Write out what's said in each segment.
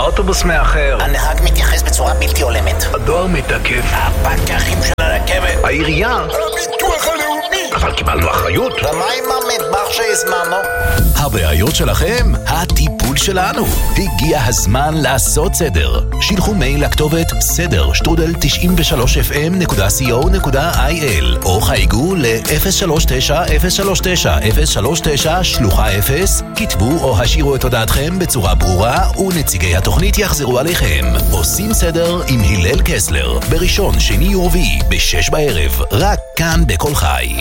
האוטובוס מאחר. הנהג מתייחס בצורה בלתי הולמת. הדואר מתעכב. הפקחים של הרכבת. העירייה. הביטוח הלאומי. אבל קיבלנו אחריות. ומה עם המטבח שהזמנו? הבעיות שלכם, הטיפול שלנו. הגיע הזמן לעשות סדר. שילחו מייל לכתובת seder@93fm.co.il או חייגו ל-039-039-039 שלוחה 0, כתבו או השאירו את הודעתכם בצורה ברורה ונציגי התוכנית יחזרו עליכם. עושים סדר עם הלל קסלר, בראשון, שני ורביעי, ב-6 בערב, רק כאן בכל חי.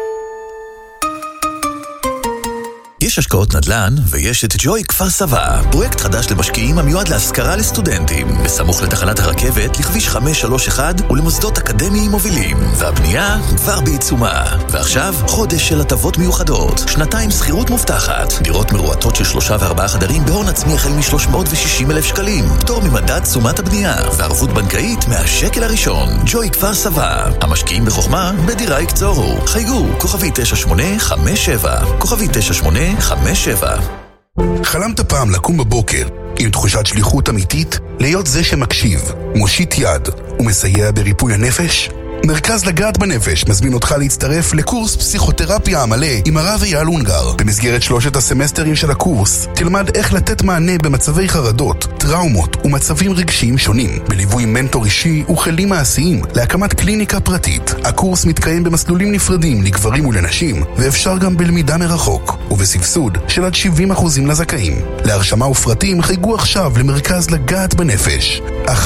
יש השקעות נדל"ן ויש את ג'וי כפר סבא, פרויקט חדש למשקיעים המיועד להשכרה לסטודנטים, בסמוך לתחנת הרכבת, לכביש 531 ולמוסדות אקדמיים מובילים, והבנייה כבר בעיצומה. ועכשיו, חודש של הטבות מיוחדות, שנתיים שכירות מובטחת, דירות מרועטות של 3 ו4 חדרים בהון עצמי החל מ-360,000 שקלים, פטור ממדד תשומת הבנייה, וערבות בנקאית מהשקל הראשון. ג'וי כפר סבא, המשקיעים בחוכמה בדירה יקצורו. חייגו, כוכבי 9857, כוכבי 9857. חלמת פעם לקום בבוקר עם תחושת שליחות אמיתית, להיות זה שמקשיב, מושיט יד ומסייע בריפוי הנפש? מרכז לגעת בנפש מזמין אותך להצטרף לקורס פסיכותרפיה המלא עם הרב אייל אונגר. במסגרת 3 הסמסטרים של הקורס תלמד איך לתת מענה במצבי חרדות, טראומות ומצבים רגשיים שונים, בליווי מנטור אישי וכלים מעשיים להקמת קליניקה פרטית. הקורס מתקיים במסלולים נפרדים לגברים ולנשים, ואפשר גם בלמידה מרחוק ובסבסוד של עד 70% לזכאים. להרשמה ופרטים חייגו עכשיו למרכז לגעת בנפש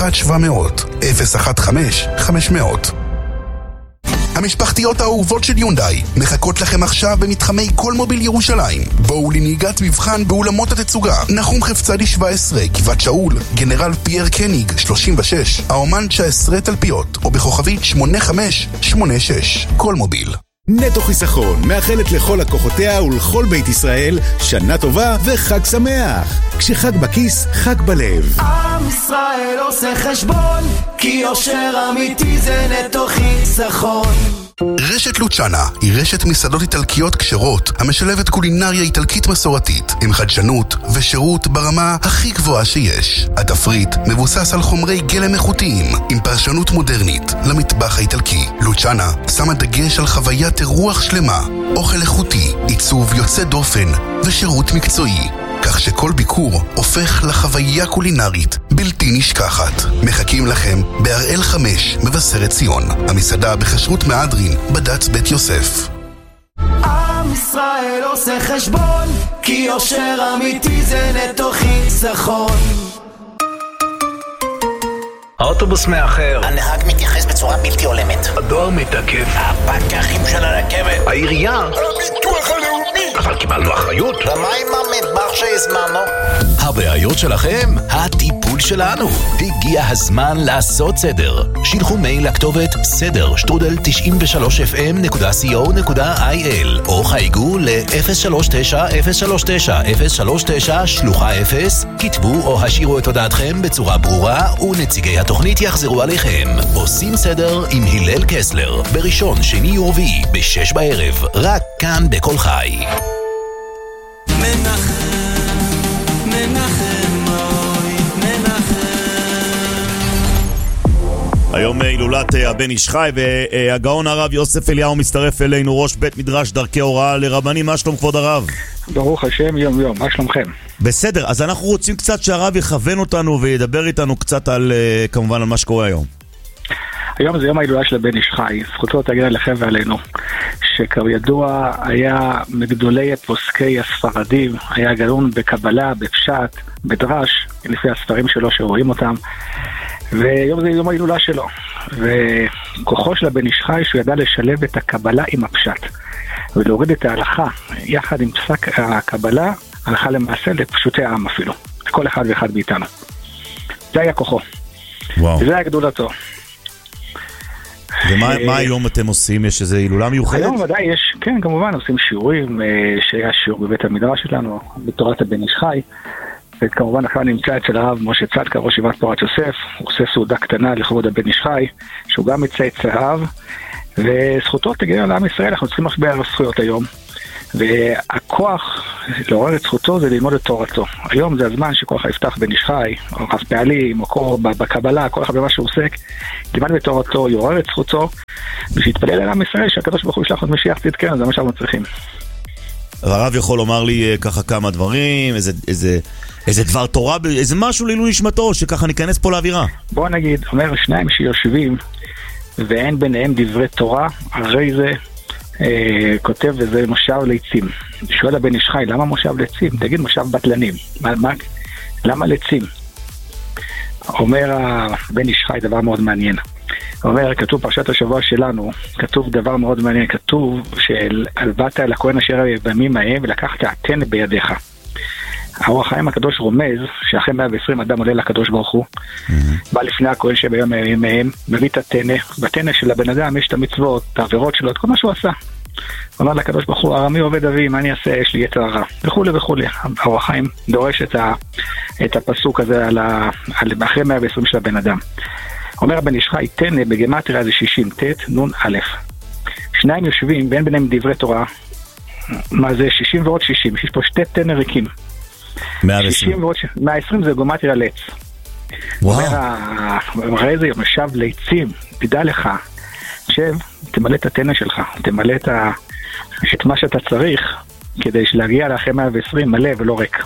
1-700-015-500. המשפחתיות האהובות של יונדאי מחכות לכם עכשיו במתחמי כל מוביל ירושלים. בואו לנהיגת מבחן באולמות התצוגה נחום חפצדי 17, גבעת שאול, גנרל פייר קניג 36, האומן 19 תלפיות, או בכוכבית 8586. כל מוביל. נטו חיסכון מאחלת לכל לקוחותיה ולכל בית ישראל שנה טובה וחג שמח. כשחג בכיס, חג בלב. עם ישראל עושה חשבון, כי יושר אמיתי זה נטו חיסכון. רשת לוצ'נה היא רשת מסעדות איטלקיות כשרות המשלבת קולינריה איטלקית מסורתית עם חדשנות ושירות ברמה הכי גבוהה שיש. התפריט מבוסס על חומרי גלם איכותיים עם פרשנות מודרנית למטבח האיטלקי. לוצ'נה שמה דגש על חוויית רוח שלמה, אוכל איכותי, עיצוב יוצא דופן ושירות מקצועי, כך שכל ביקור הופך לחוויה קולינרית בלתי נשכחת. מחכים לכם בהראל 5 מבשרת ציון, המסעדה בכשרות מהדרין בד"ץ בית יוסף. עם ישראל עושה חשבון, כי יושר אמיתי זה נטו חיסכון. האוטובוס מאחר. הנהג מתייחס בצורה בלתי הולמת. הדואר מתעכב. הפקחים של הרכבת. העירייה. הביטוח הלאומי. אבל קיבלנו אחריות. ומה עם המטבח שהזמנו? הבעיות שלכם, הטיפול שלנו. הגיע הזמן לעשות סדר. שילחו מייל לכתובת seder@93fm.co.il או חייגו ל-039-039-039 שלוחה 0, כתבו או השאירו את הודעתכם בצורה ברורה ונציגי התוכנית יחזרו עליכם. עושים סדר עם הלל קסלר, בראשון, שני ורביעי, ב-6 בערב, רק כאן בכל חי. היום הילולת הבן איש חי, והגאון הרב יוסף אליהו מצטרף אלינו, ראש בית מדרש דרכי הוראה לרבנים. מה שלום כבוד הרב? ברוך השם, יום יום, מה שלומכם? בסדר, אז אנחנו רוצים קצת שהרב יכוון אותנו וידבר איתנו קצת על, כמובן, על מה שקורה היום. היום זה יום ההילולה של הבן איש חי, זכותו תגיע לכם ועלינו, שכידוע היה מגדולי פוסקי הספרדים, היה גאון בקבלה, בפשט, בדרש, לפי הספרים שלו שרואים אותם, ויום זה יום ההילולה שלו, וכוחו של הבן איש חי שהוא ידע לשלב את הקבלה עם הפשט, ולהוריד את ההלכה יחד עם פסק הקבלה, הלכה למעשה לפשוטי העם אפילו, לכל אחד ואחד מאיתנו. זה היה כוחו. וואו. וזה היה גדולתו. ומה היום אתם עושים? יש איזו הילולה מיוחדת? היום ודאי יש, כן, כמובן עושים שיעורים, שהיה שיעור בבית המדרש שלנו, בתורת הבן איש חי, וכמובן עכשיו נמצא אצל הרב משה צדקה, ראש ישיבת פורת יוסף, הוא עושה סעודה קטנה לכבוד הבן איש חי, שהוא גם מצייץ הרב, וזכותו תגיע לעם ישראל, אנחנו צריכים הרבה זכויות היום. והכוח לעורר את זכותו זה ללמוד את תורתו. היום זה הזמן שכל אחד יפתח בן איש חי, או רב פעלים, או בקבלה, כל אחד במה שהוא עוסק, ילמד בתורתו, יעורר את זכותו, ושיתפלל על עם ישראל שהקדוש ברוך הוא ישלח עוד משיח צדקנו, זה מה שאנחנו צריכים. הרב יכול לומר לי ככה כמה דברים, איזה דבר תורה, איזה משהו לעילוי נשמתו, שככה ניכנס פה לאווירה. בוא נגיד, אומר שניים שיושבים, ואין ביניהם דברי תורה, הרי זה כותב וזה מושב ליצים. שואל הבן איש חי, למה מושב ליצים? תגיד מושב בטלנים. למה ליצים? אומר הבן איש חי דבר מאוד מעניין. אומר, כתוב פרשת השבוע שלנו, כתוב דבר מאוד מעניין, כתוב שהלבאת אל הכהן אשר בימים ההם ולקחת התן בידיך. האור החיים הקדוש רומז שאחרי 120 אדם עולה לקדוש ברוך הוא, בא לפני הכהן שביום ההם, מביא את התנא, בתנא של הבן אדם יש את המצוות, את העבירות שלו, את כל מה שהוא עשה. הוא אומר לקדוש ברוך הוא, ארמי עובד אבי, מה אני אעשה? יש לי יצר הרע, וכולי וכולי. האור החיים דורש את הפסוק הזה אחרי 120 של הבן אדם. אומר הבן איש חי, תנא בגימטריה זה 60, ט' נון א'. שניים יושבים ואין ביניהם דברי תורה, מה זה 60 ועוד 60, יש פה שתי תנא ריקים. 120 זה גימטריה לעץ. אומר איזה משב לעצים, תדע לך, שב, תמלא את התנא שלך, תמלא את מה שאתה צריך, כדי להגיע לאחרי 120 מלא ולא ריק.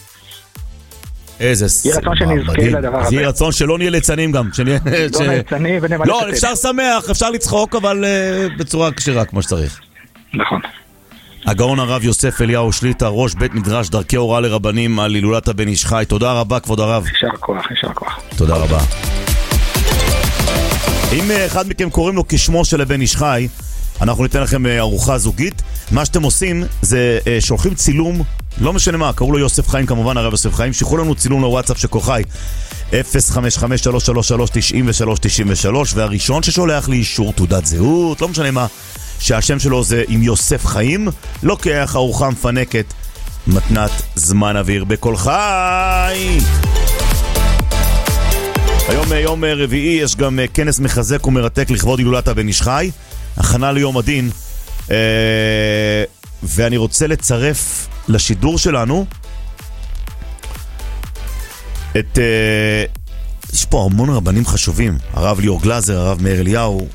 איזה יהיה רצון שנזכה לדבר הזה. יהיה רצון שלא נהיה ליצנים גם. לא ליצנים ונמלא את התנא. לא, אפשר שמח, אפשר לצחוק, אבל בצורה קשירה כמו שצריך. נכון. הגאון הרב יוסף אליהו שליט"א, ראש בית מדרש דרכי הוראה לרבנים על הילולת הבן איש חי. תודה רבה כבוד הרב. יישר כוח, יישר כוח. תודה רבה. אם אחד מכם קוראים לו כשמו של הבן איש חי, אנחנו ניתן לכם ארוחה זוגית. מה שאתם עושים זה שולחים צילום, לא משנה מה, קראו לו יוסף חיים כמובן, הרב יוסף חיים, שולחו לנו צילום לוואטסאפ של כוחי 055-333-9393, והראשון ששולח לי אישור תעודת זהות, לא משנה מה, שהשם שלו זה עם יוסף חיים, לוקח ארוחה מפנקת, מתנת זמן אוויר בכל חי. היום יום רביעי יש גם כנס מחזק ומרתק לכבוד הילולת הבן איש חי, הכנה ליום הדין, ואני רוצה לצרף לשידור שלנו את יש פה המון רבנים חשובים, הרב ליאור גלזר, הרב מאיר אליהו,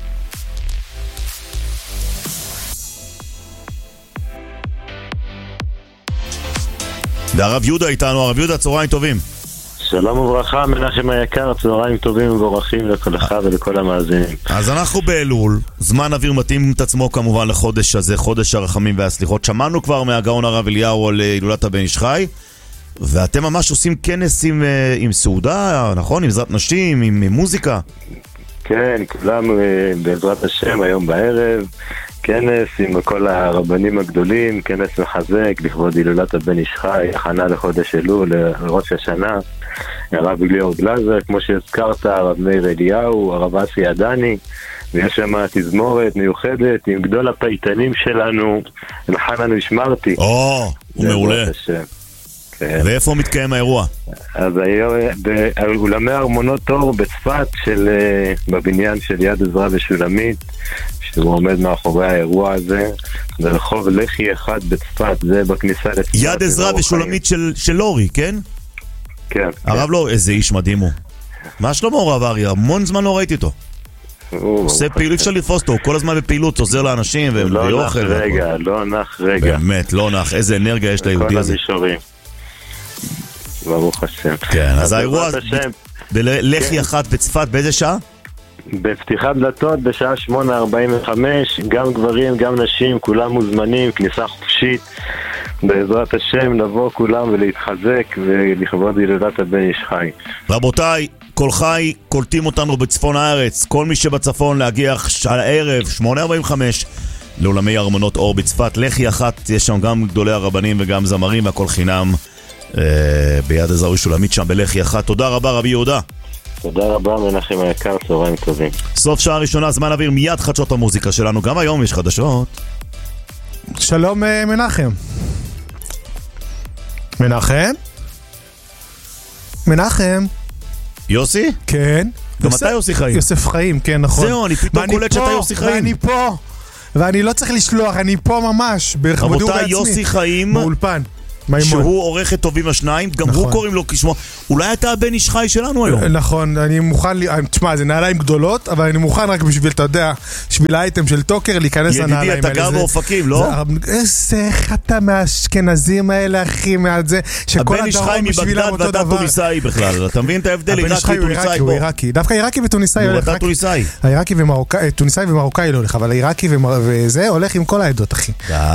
והרב יהודה איתנו. הרב יהודה, צהריים טובים. שלום וברכה, מנחם היקר, צהריים טובים ומבורכים לכולך ולכל המאזינים. אז אנחנו באלול, זמן אוויר מתאים את עצמו כמובן לחודש הזה, חודש הרחמים והסליחות. שמענו כבר מהגאון הרב אליהו על הילולת הבן איש חי, ואתם ממש עושים כנס עם סעודה, נכון? עם עזרת נשים, עם מוזיקה. כן, כולם בעזרת השם היום בערב, כנס עם כל הרבנים הגדולים, כנס מחזק לכבוד הילולת הבן איש חי, הכנה לחודש אלול, לראש השנה, הרב ליאור גלזר, כמו שהזכרת, הרב מאיר אליהו, הרב אסי עדני, ויש שם תזמורת מיוחדת עם גדול הפייטנים שלנו, עם חנן ושמרתי. הוא מעולה. כן. ואיפה מתקיים האירוע? אז היום באולמי ארמונות אור בצפת, בבניין של יד עזרא ושולמית, שהוא עומד מאחורי האירוע הזה, ברחוב לחי אחד בצפת, זה בכניסה לצפת. יד עזרא ושולמית של לורי, כן? כן. הרב לא, איזה איש מדהים הוא. מה שלמה הרב אריה? המון זמן לא ראיתי אותו. עושה פעילות, אפשר לתפוס אותו, הוא כל הזמן בפעילות, עוזר לאנשים לא נח רגע, לא נח רגע. באמת, לא נח, איזה אנרגיה יש ליהודי הזה. כל המישורים. ברוך השם. כן, אז האירוע בלחי אחת בצפת, באיזה שעה? בפתיחת דלתות בשעה 8:45, גם גברים, גם נשים, כולם מוזמנים, כניסה חופשית, בעזרת השם לבוא כולם ולהתחזק ולכבוד הילולת הבן איש חי. רבותיי, כל חי קולטים אותנו בצפון הארץ, כל מי שבצפון להגיע הערב 8:45 לאולמי ארמונות אור בצפת, לחי אחת, יש שם גם גדולי הרבנים וגם זמרים, והכל חינם ביד עזרא ושולמית שם בלחי אחת. תודה רבה רבי יהודה. תודה רבה מנחם היקר, צהריים טובים. סוף שעה ראשונה, זמן אוויר, מיד חדשות המוזיקה שלנו, גם היום יש חדשות. שלום מנחם. מנחם? מנחם? יוסי? כן. גם אתה יוסי חיים. יוסף חיים, כן, נכון. זהו, אני פתאום קולט שאתה יוסי חיים. ואני פה, ואני לא צריך לשלוח, אני פה ממש. רבותיי, יוסי חיים, באולפן. שהוא עורך את טובים השניים, גם הוא קוראים לו כשמו. אולי אתה הבן איש חי שלנו היום. נכון, אני מוכן, תשמע, זה נעליים גדולות, אבל אני מוכן רק בשביל, אתה יודע, בשביל האייטם של טוקר, להיכנס לנעליים האלה. ידידי, אתה גר באופקים, לא? איזה אתה מהאשכנזים האלה, אחי, מהזה, שכל הדרום בשבילם אותו דבר. ואתה טוניסאי בכלל, אתה מבין את ההבדל? הבן איש חי הוא עיראקי, הוא עיראקי. דווקא עיראקי וטוניסאי הולך. אתה טוניסאי. טוניסאי ומרוקאי לא הולך, אבל עיראקי וזה הולך עם כל העדות, אחי.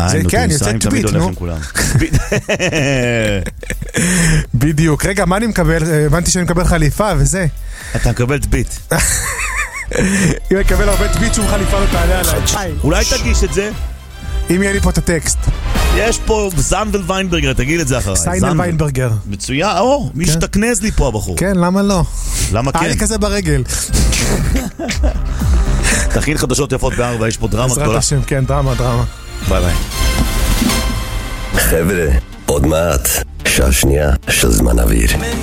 בדיוק. רגע, מה אני מקבל? הבנתי שאני מקבל חליפה וזה. אתה מקבל טביט. אם מקבל הרבה טביט שום חליפה לא תעלה עליי. אולי תגיש את זה? אם יהיה לי פה את הטקסט. יש פה זנדל ויינברגר, תגיד את זה אחריי. זנדל ויינברגר. מצוין, מי שתכנז לי פה הבחור. כן, למה לא? למה כן? היה כזה ברגל. תכין חדשות יפות ב4, יש פה דרמה גדולה. בעזרת השם, כן, דרמה. ביי ביי. חבר'ה, עוד מעט, שעה שנייה של זמן אוויר.